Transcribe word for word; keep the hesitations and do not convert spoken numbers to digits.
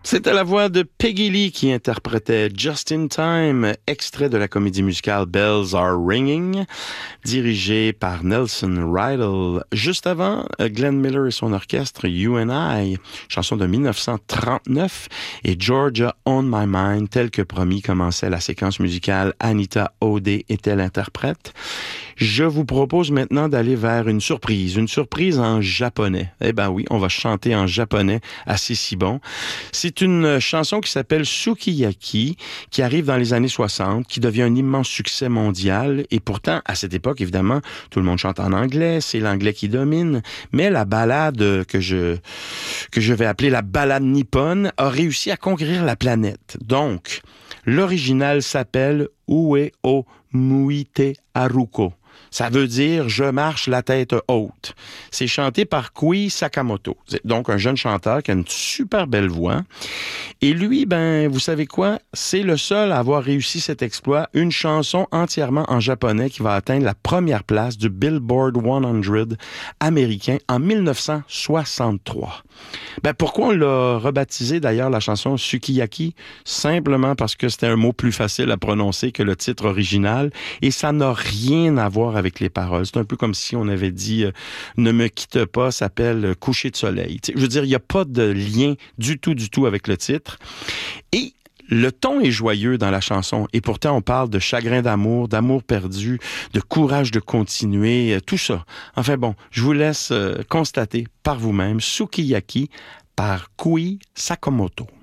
C'était la voix de Peggy Lee qui interprétait Just in Time, extrait de la comédie musicale Bells Are Ringing, dirigée par Nelson Riddle. Juste avant, Glenn Miller et son orchestre You and I, chanson de dix-neuf cent trente-neuf, et Georgia on My Mind, tel que promis, commençait la séquence musicale. Anita O'Day était l'interprète. Je vous propose maintenant d'aller vers une surprise, une surprise en japonais. Eh ben oui, on va chanter en japonais, assez si bon. C'est une chanson qui s'appelle Sukiyaki, qui arrive dans les années soixante, qui devient un immense succès mondial. Et pourtant, à cette époque, évidemment, tout le monde chante en anglais, c'est l'anglais qui domine. Mais la ballade que je, que je vais appeler la ballade nippone a réussi à conquérir la planète. Donc, l'original s'appelle Ue o Muite Haruko. Ça veut dire « Je marche la tête haute ». C'est chanté par Kui Sakamoto, donc un jeune chanteur qui a une super belle voix. Et lui, ben, vous savez quoi? C'est le seul à avoir réussi cet exploit, une chanson entièrement en japonais qui va atteindre la première place du Billboard cent américain en mille neuf cent soixante-trois. Ben, pourquoi on l'a rebaptisé d'ailleurs la chanson Sukiyaki? Simplement parce que c'était un mot plus facile à prononcer que le titre original et ça n'a rien à voir avec les paroles. C'est un peu comme si on avait dit euh, « Ne me quitte pas » s'appelle « Coucher de soleil ». T'sais, je veux dire, il n'y a pas de lien du tout, du tout avec le titre. Et le ton est joyeux dans la chanson et pourtant on parle de chagrin d'amour, d'amour perdu, de courage de continuer, euh, tout ça. Enfin bon, je vous laisse euh, constater par vous-même Sukiyaki par Kui Sakamoto.